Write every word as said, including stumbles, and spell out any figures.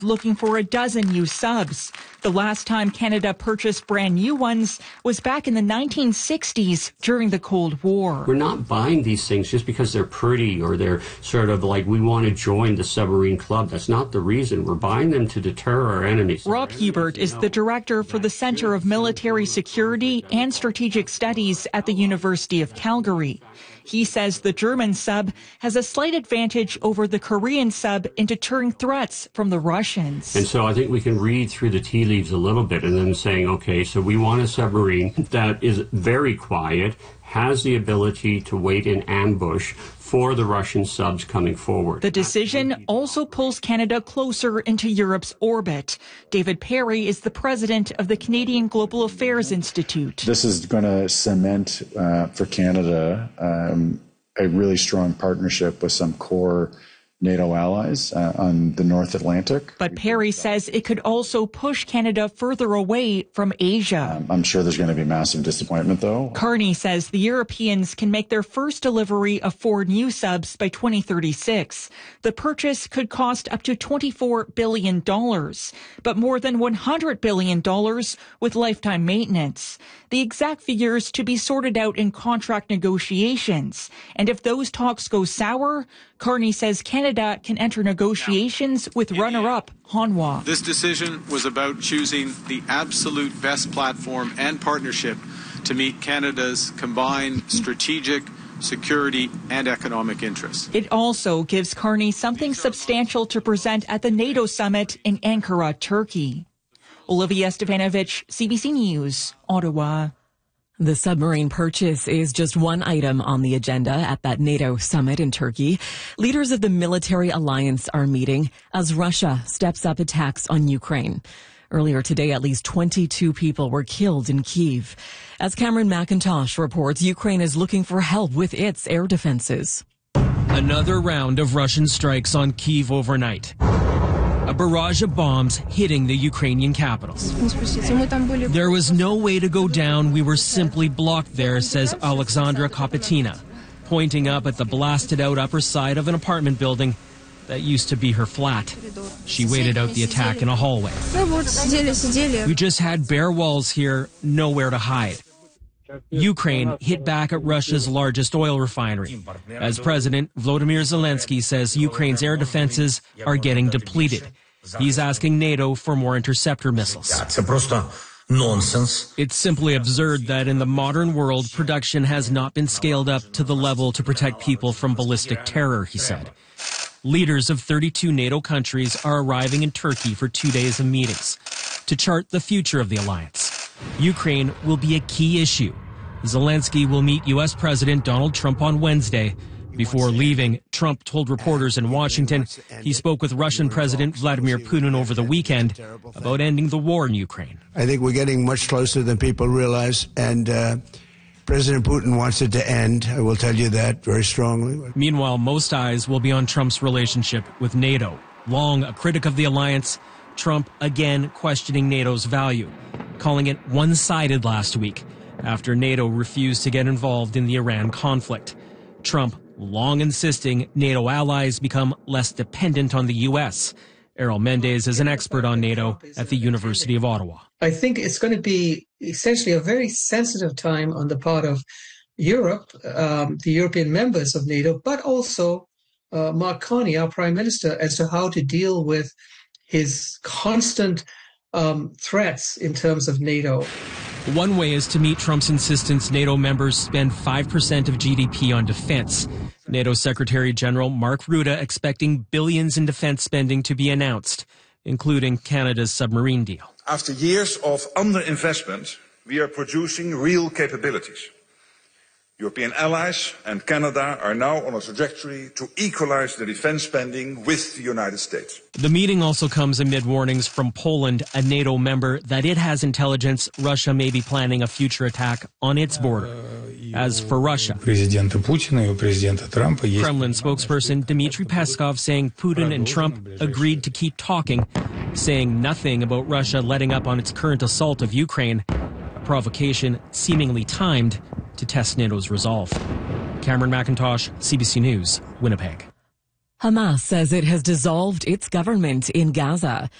looking for a dozen new subs. The last time Canada purchased brand new ones was back in the nineteen sixties during the Cold War. We're not buying these things just because they're pretty or they're sort of like we want to join the submarine club. That's not the reason. We're buying them to deter our enemies. Rob Hebert is the director for the Centre of Military Security and Strategic Studies at the University of Calgary. He says the German sub has a slight advantage over the Korean sub in deterring threats from the Russians. And so I think we can read through the tea leaves a little bit and then saying, okay, so we want a submarine that is very quiet, has the ability to wait in ambush for the Russian subs coming forward. The decision also pulls Canada closer into Europe's orbit. David Perry is the president of the Canadian Global Affairs Institute. This is going to cement uh, for Canada um, a really strong partnership with some core NATO allies uh, on the North Atlantic. But Perry says it could also push Canada further away from Asia. Um, I'm sure there's going to be massive disappointment, though. Carney says the Europeans can make their first delivery of four new subs by twenty thirty-six. The purchase could cost up to twenty-four billion dollars, but more than one hundred billion dollars with lifetime maintenance. The exact figures to be sorted out in contract negotiations. And if those talks go sour, Carney says Canada can enter negotiations with runner-up Hanwha. This decision was about choosing the absolute best platform and partnership to meet Canada's combined strategic, security, and economic interests. It also gives Carney something substantial to present at the NATO summit in Ankara, Turkey. Olivia Stefanovic, C B C News, Ottawa. The submarine purchase is just one item on the agenda at that NATO summit in Turkey. Leaders of the military alliance are meeting as Russia steps up attacks on Ukraine. Earlier today, at least twenty-two people were killed in Kyiv. As Cameron McIntosh reports, Ukraine is looking for help with its air defenses. Another round of Russian strikes on Kyiv overnight. A barrage of bombs hitting the Ukrainian capital. There was no way to go down. We were simply blocked there, says Alexandra Kopetina, pointing up at the blasted out upper side of an apartment building that used to be her flat. She waited out the attack in a hallway. We just had bare walls here, nowhere to hide. Ukraine hit back at Russia's largest oil refinery, as President Volodymyr Zelensky says Ukraine's air defenses are getting depleted. He's asking NATO for more interceptor missiles. It's simply absurd that in the modern world, production has not been scaled up to the level to protect people from ballistic terror, he said. Leaders of thirty-two NATO countries are arriving in Turkey for two days of meetings to chart the future of the alliance. Ukraine will be a key issue. Zelensky will meet U S President Donald Trump on Wednesday. Before leaving, Trump told reporters in Washington he spoke with Russian President Vladimir Putin over the weekend about ending the war in Ukraine. I think we're getting much closer than people realize, and uh, President Putin wants it to end. I will tell you that very strongly. Meanwhile, most eyes will be on Trump's relationship with NATO. Long a critic of the alliance, Trump again questioning NATO's value, calling it one-sided last week after NATO refused to get involved in the Iran conflict. Trump long insisting NATO allies become less dependent on the U S. Errol Mendez is an expert on NATO at the University of Ottawa. I think it's going to be essentially a very sensitive time on the part of Europe, um, the European members of NATO, but also uh, Mark Carney, our Prime Minister, as to how to deal with his constant um, threats in terms of NATO. One way is to meet Trump's insistence NATO members spend five percent of G D P on defense. NATO Secretary General Mark Rutte expecting billions in defense spending to be announced, including Canada's submarine deal. After years of underinvestment, we are producing real capabilities. European allies and Canada are now on a trajectory to equalize the defense spending with the United States. The meeting also comes amid warnings from Poland, a NATO member, that it has intelligence Russia may be planning a future attack on its border. As for Russia, Kremlin spokesperson Dmitry Peskov saying Putin and Trump agreed to keep talking, saying nothing about Russia letting up on its current assault of Ukraine, a provocation seemingly timed to test NATO's resolve. Cameron McIntosh, C B C News, Winnipeg. Hamas says it has dissolved its government in Gaza.